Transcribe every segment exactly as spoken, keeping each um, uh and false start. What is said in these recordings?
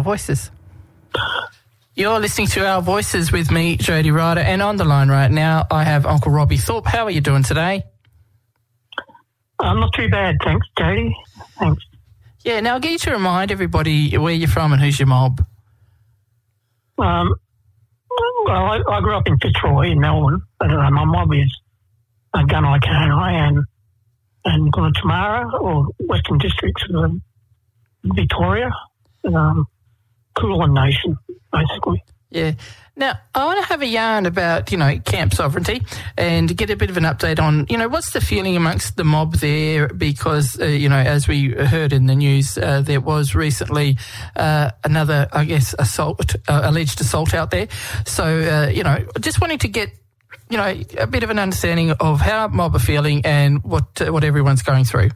Voices. You're listening to Our Voices with me, Jody Ryder, and on the line right now I have Uncle Robbie Thorpe. How are you doing today? I'm not too bad, thanks, Jody. Thanks. Yeah, now I'll get you to remind everybody where you're from and who's your mob. Um, well, I, I grew up in Fitzroy in Melbourne, but uh, my mob is uh, Gunai Konai and and Gunatamara, or Western Districts of um, Victoria, um, Kulin Nation, basically. Yeah. Now, I want to have a yarn about, you know, camp sovereignty and get a bit of an update on, you know, what's the feeling amongst the mob there because, uh, you know, as we heard in the news, uh, there was recently uh, another, I guess, assault, uh, alleged assault out there. So, uh, you know, just wanting to get, you know, a bit of an understanding of how mob are feeling and what uh, what everyone's going through.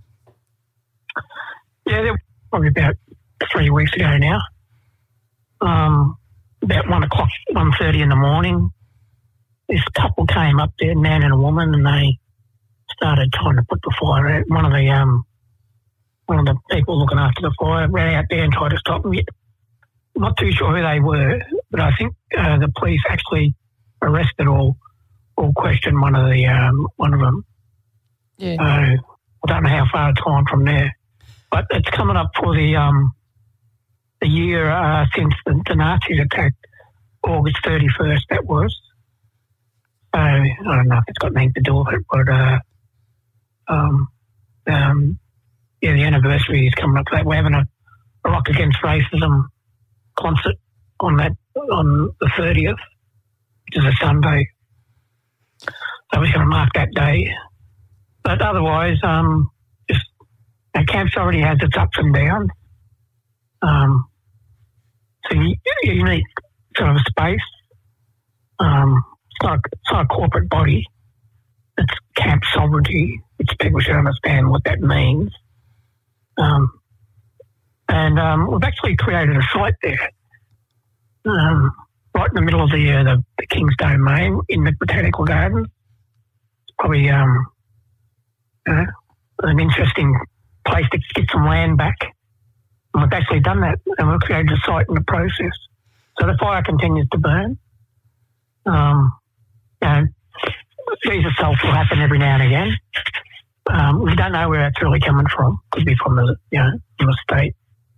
Yeah, they were probably about three weeks ago now. Um, about one o'clock, one thirty in the morning, this couple came up there, a man and a woman, and they started trying to put the fire out. One of the um, one of the people looking after the fire ran out there and tried to stop them. I'm not too sure who they were, but I think uh, the police actually arrested or or questioned one of the um, one of them. Yeah. So I don't know how far it's gone from there, but it's coming up for the um, the year uh, since the, the Nazis attacked, August thirty-first. That was. So I don't know if it's got anything to do with it, but uh, um, um, yeah, the anniversary is coming up for that. We're having a, a Rock Against Racism concert on that on the thirtieth, which is a Sunday. So we're going to mark that day. But otherwise, um, just our camp's already has its ups and downs. Um, so you, you need sort of a space. Um, it's not, it's not a corporate body. It's camp sovereignty, which people should understand what that means. Um, and um, we've actually created a site there, um, right in the middle of the, uh, the the King's Domain in the Botanical Gardens. It's probably um, you know, an interesting place to get some land back. And we've actually done that, and we've created a site in the process. So the fire continues to burn. Um, you know, these assaults will happen every now and again. Um, we don't know where it's really coming from. Could be from the, you know, from the state.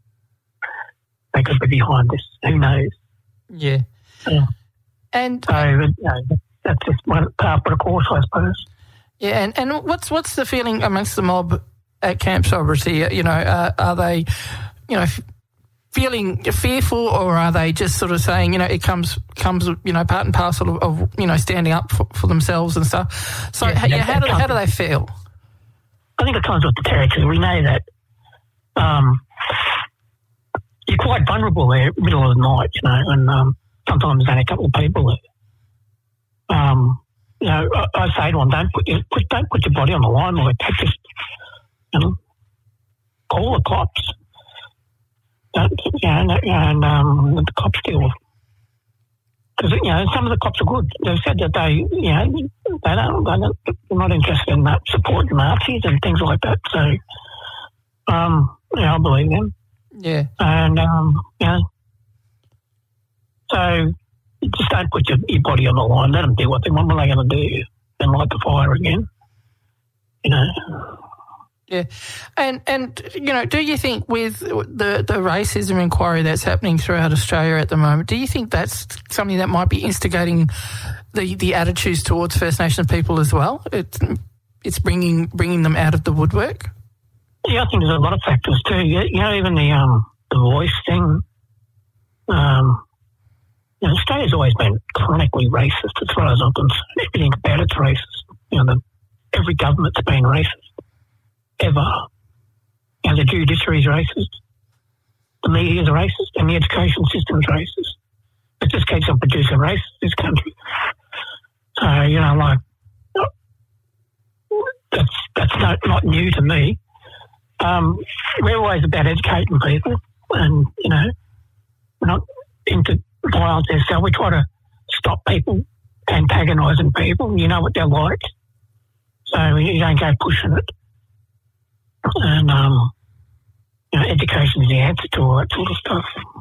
They could be behind this. Who knows? Yeah. Yeah. And so you know, that's just one part of the course, I suppose. Yeah, and, and what's what's the feeling amongst the mob at Camp Sovereignty? You know, uh, are they, you know, f- feeling fearful, or are they just sort of saying, you know, it comes comes, you know, part and parcel of, of you know, standing up for, for themselves and stuff? So, yeah, how, yeah, how do how do they feel? I think it comes with the territory. We know that um, you're quite vulnerable there, middle of the night, you know, and um, sometimes there's only a couple of people there. Um, you know, I, I say to them, don't put your put, don't put your body on the line like that. Just, you know, call the cops. Don't, you know, and um, the cops deal with. Because, you know, some of the cops are good. They've said that they, you know, they don't, they don't, they're not interested in that, supporting Nazis and things like that. So, um, yeah, I believe them. Yeah. And, um, you know, so just don't put your, your body on the line. Let them do what they want. What are they going to do? And light the fire again, you know. Yeah, and and you know, do you think with the the racism inquiry that's happening throughout Australia at the moment, do you think that's something that might be instigating the, the attitudes towards First Nations people as well? It's it's bringing bringing them out of the woodwork. Yeah, I think there's a lot of factors too. You know, even the um the voice thing. Um, you know, Australia's always been chronically racist as far as I'm concerned. Everything about it's racist. You know, the, every government's been racist. Ever. You know, the judiciary is racist, the media is racist, and the education system is racist. It just keeps on producing racists in this country. So, you know, like, that's that's not, not new to me. Um, we're always about educating people and, you know, we're not into violence ourselves. We try to stop people antagonising people. You know what they're like. So you don't go pushing it. And, um, you know, education is the answer to all that sort of stuff.